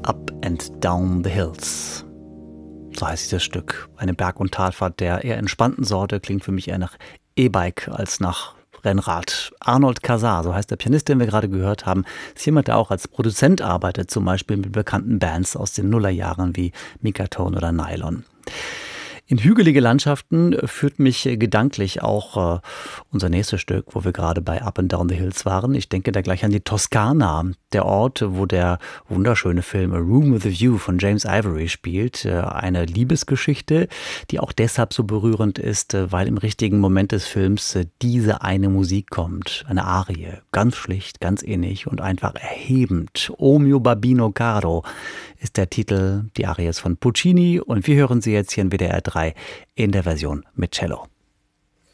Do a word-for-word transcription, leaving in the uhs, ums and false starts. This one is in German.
Up and Down the Hills. So heißt dieses Stück. Eine Berg- und Talfahrt der eher entspannten Sorte, klingt für mich eher nach E-Bike als nach Rennrad. Arnold Casar, so heißt der Pianist, den wir gerade gehört haben, ist jemand, der auch als Produzent arbeitet, zum Beispiel mit bekannten Bands aus den Nullerjahren wie Mikatone oder Nylon. In hügelige Landschaften führt mich gedanklich auch äh, unser nächstes Stück, wo wir gerade bei Up and Down the Hills waren. Ich denke da gleich an die Toskana, der Ort, wo der wunderschöne Film A Room with a View von James Ivory spielt. Äh, eine Liebesgeschichte, die auch deshalb so berührend ist, äh, weil im richtigen Moment des Films äh, diese eine Musik kommt. Eine Arie, ganz schlicht, ganz innig und einfach erhebend. O mio babbino caro ist der Titel, die Arie ist von Puccini und wir hören sie jetzt hier in W D R drei in der Version mit Cello.